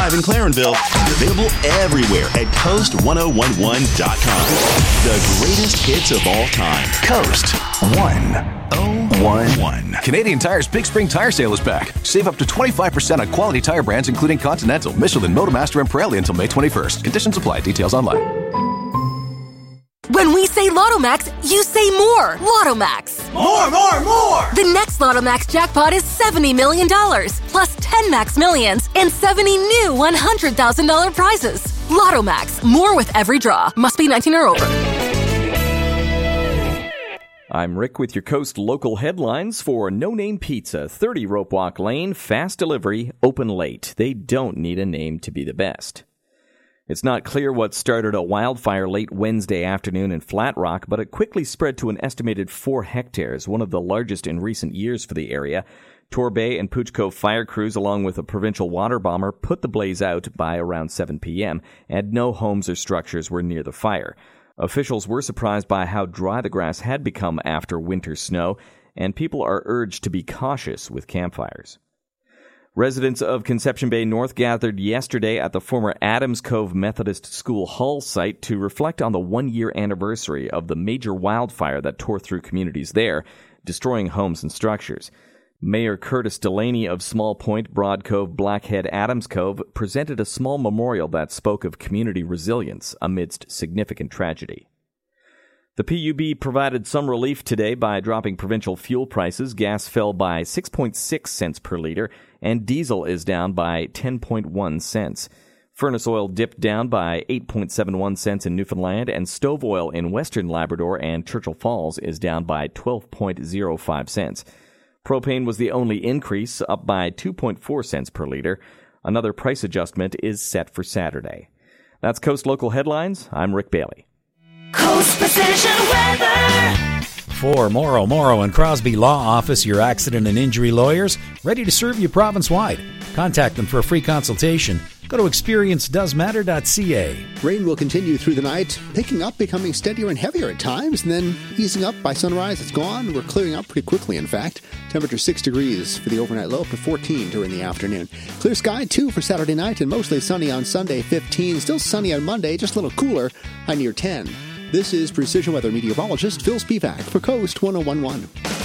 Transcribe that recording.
live in Clarenville and available everywhere at Coast1011.com. The greatest hits of all time. Coast 1011. Canadian Tire's Big Spring Tire Sale is back. Save up to 25% on quality tire brands including Continental, Michelin, Motomaster, and Pirelli until May 21st. Conditions apply. Details online. When we say Lottomax, you say more. Lottomax. More, more, more! The next Lottomax jackpot is $70 million, plus 10 Max Millions and 70 new $100,000 prizes. Lottomax. More with every draw. Must be 19 or over. I'm Rick with your Coast local headlines for No Name Pizza, 30 Rope Walk Lane, fast delivery, open late. They don't need a name to be the best. It's not clear what started a wildfire late Wednesday afternoon in Flat Rock, but it quickly spread to an estimated 4 hectares, one of the largest in recent years for the area. Torbay and Pooch Cove fire crews, along with a provincial water bomber, put the blaze out by around 7 p.m., and no homes or structures were near the fire. Officials were surprised by how dry the grass had become after winter snow, and people are urged to be cautious with campfires. Residents of Conception Bay North gathered yesterday at the former Adams Cove Methodist School Hall site to reflect on the 1-year anniversary of the major wildfire that tore through communities there, destroying homes and structures. Mayor Curtis Delaney of Small Point, Broad Cove, Blackhead, Adams Cove presented a small memorial that spoke of community resilience amidst significant tragedy. The PUB provided some relief today by dropping provincial fuel prices. Gas fell by 6.6 cents per liter, and diesel is down by 10.1 cents. Furnace oil dipped down by 8.71 cents in Newfoundland, and stove oil in Western Labrador and Churchill Falls is down by 12.05 cents. Propane was the only increase, up by 2.4 cents per liter. Another price adjustment is set for Saturday. That's Coast Local Headlines. I'm Rick Bailey. Coast Precision Weather. For Morrow and Crosby Law Office, your accident and injury lawyers, ready to serve you province-wide. Contact them for a free consultation. Go to experiencedoesmatter.ca. Rain will continue through the night, picking up, becoming steadier and heavier at times, and then easing up by sunrise. It's gone. We're clearing up pretty quickly, in fact. Temperature 6 degrees for the overnight low, up to 14 during the afternoon. Clear sky, 2 for Saturday night, and mostly sunny on Sunday, 15. Still sunny on Monday, just a little cooler, high near 10. This is Precision Weather meteorologist Phil Spivak for Coast 1011.